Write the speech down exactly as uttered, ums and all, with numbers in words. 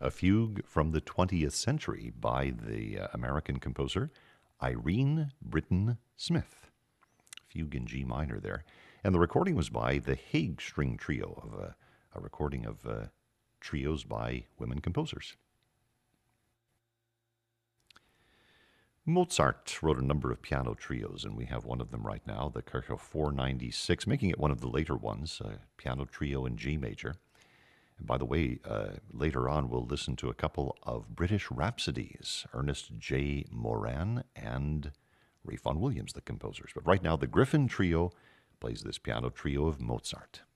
a fugue from the twentieth century by the uh, American composer Irene Britton Smith. Fugue in G minor there. And the recording was by the Hague String Trio, of a, a recording of uh, trios by women composers. Mozart wrote a number of piano trios, and we have one of them right now, the Kirchhoff four ninety-six, making it one of the later ones, a piano trio in G major. And by the way, uh, later on we'll listen to a couple of British rhapsodies, Ernest J. Moran and Ray Vaughan Williams, the composers. But right now, the Griffin Trio plays this piano trio of Mozart.